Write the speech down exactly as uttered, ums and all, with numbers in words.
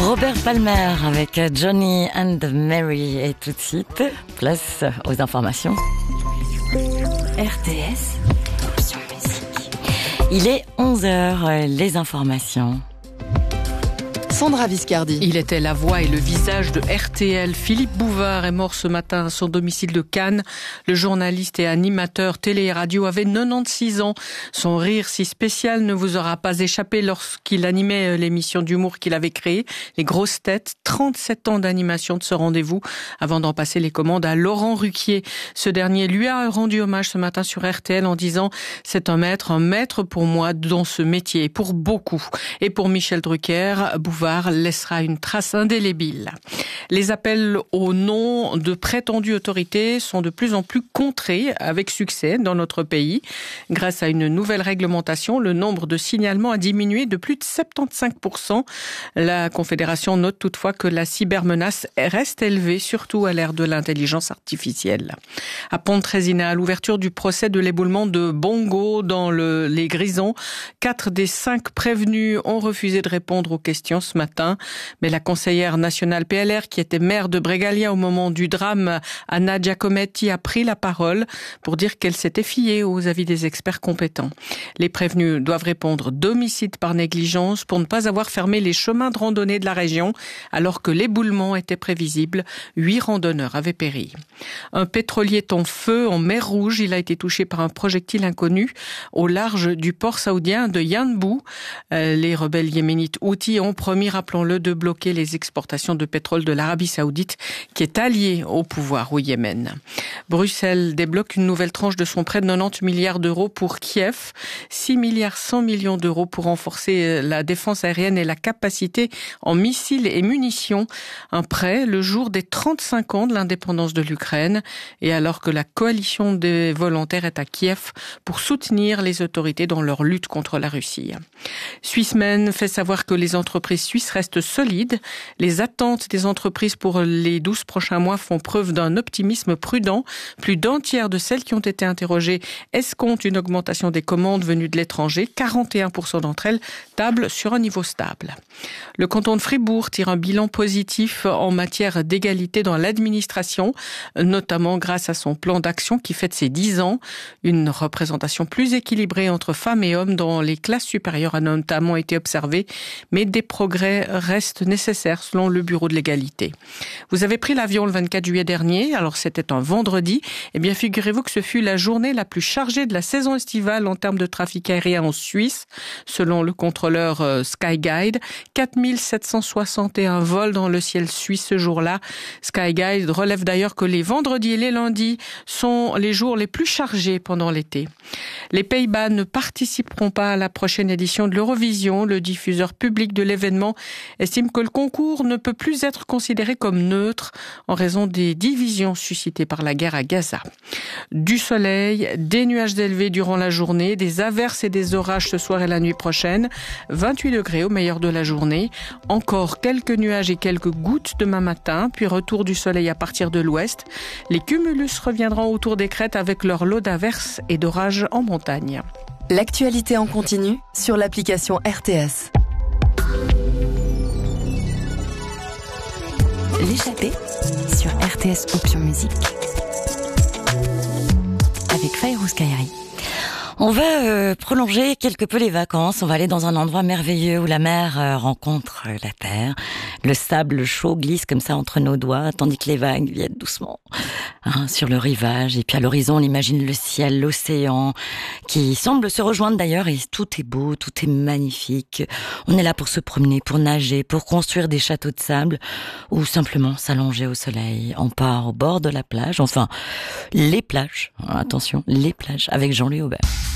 Robert Palmer avec Johnny and Mary. Et tout de suite, place aux informations. R T S, option musique. Il est onze heures, les informations. Sandra Viscardi. Il était la voix et le visage de R T L. Philippe Bouvard est mort ce matin à son domicile de Cannes. Le journaliste et animateur télé et radio avait quatre-vingt-seize ans. Son rire si spécial ne vous aura pas échappé lorsqu'il animait l'émission d'humour qu'il avait créée, Les Grosses Têtes. trente-sept ans d'animation de ce rendez-vous avant d'en passer les commandes à Laurent Ruquier. Ce dernier lui a rendu hommage ce matin sur R T L en disant « C'est un maître, un maître pour moi dans ce métier, pour beaucoup ». Et pour Michel Drucker, Bouvard laissera une trace indélébile. Les appels au nom de prétendues autorités sont de plus en plus contrés avec succès dans notre pays. Grâce à une nouvelle réglementation, le nombre de signalements a diminué de plus de soixante-quinze pour cent. La Confédération note toutefois que la cybermenace reste élevée, surtout à l'ère de l'intelligence artificielle. À Pontresina, à l'ouverture du procès de l'éboulement de Bongo dans le, les Grisons, quatre des cinq prévenus ont refusé de répondre aux questions ce matin, mais la conseillère nationale P L R qui était maire de Brégalia au moment du drame, Anna Giacometti, a pris la parole pour dire qu'elle s'était fiée aux avis des experts compétents. Les prévenus doivent répondre d'homicide par négligence pour ne pas avoir fermé les chemins de randonnée de la région alors que l'éboulement était prévisible. Huit randonneurs avaient péri. Un pétrolier est en feu en mer Rouge. Il a été touché par un projectile inconnu au large du port saoudien de Yanbu. Les rebelles yéménites Houthis ont promis, rappelons-le, de bloquer les exportations de pétrole de l'Arabie saoudite qui est alliée au pouvoir au Yémen. Bruxelles débloque une nouvelle tranche de son prêt de quatre-vingt-dix milliards d'euros pour Kiev, six milliards cent millions d'euros pour renforcer la défense aérienne et la capacité en missiles et munitions. Un prêt le jour des trente-cinq ans de l'indépendance de l'Ukraine et alors que la coalition des volontaires est à Kiev pour soutenir les autorités dans leur lutte contre la Russie. Swissmen fait savoir que les entreprises suisses restent solides. Les attentes des entreprises pour les douze prochains mois font preuve d'un optimisme prudent. Plus d'un tiers de celles qui ont été interrogées escomptent une augmentation des commandes venues de l'étranger. quarante et un pour cent d'entre elles tablent sur un niveau stable. Le canton de Fribourg tire un bilan positif en matière d'égalité dans l'administration, notamment grâce à son plan d'action qui fête ses dix ans. Une représentation plus équilibrée entre femmes et hommes dans les classes supérieures a notamment été observée, mais des progrès restent nécessaires selon le Bureau de l'égalité. Vous avez pris l'avion le vingt-quatre juillet dernier, alors c'était un vendredi. Eh bien, figurez-vous que ce fut la journée la plus chargée de la saison estivale en termes de trafic aérien en Suisse. Selon le contrôleur euh, Skyguide, quatre mille sept cent soixante et un vols dans le ciel suisse ce jour-là. Skyguide relève d'ailleurs que les vendredis et les lundis sont les jours les plus chargés pendant l'été. Les Pays-Bas ne participeront pas à la prochaine édition de l'Eurovision. Le diffuseur public de l'événement estime que le concours ne peut plus être considéré comme neutre en raison des divisions suscitées par la guerre à Gaza. Du soleil, des nuages élevés durant la journée, des averses et des orages ce soir et la nuit prochaine, vingt-huit degrés au meilleur de la journée, encore quelques nuages et quelques gouttes demain matin, puis retour du soleil à partir de l'ouest. Les cumulus reviendront autour des crêtes avec leur lot d'averses et d'orages en montagne. L'actualité en continu sur l'application R T S. L'échappée sur R T S Option Musique avec Fayrouz Kairi. On va euh, prolonger quelque peu les vacances. On va aller dans un endroit merveilleux où la mer euh, rencontre euh, la terre. Le sable chaud glisse comme ça entre nos doigts, tandis que les vagues viennent doucement hein, sur le rivage. Et puis à l'horizon, on imagine le ciel, l'océan, qui semble se rejoindre d'ailleurs. Et tout est beau, tout est magnifique. On est là pour se promener, pour nager, pour construire des châteaux de sable, ou simplement s'allonger au soleil. On part au bord de la plage, enfin les plages. Attention, les plages avec Jean-Louis Aubert.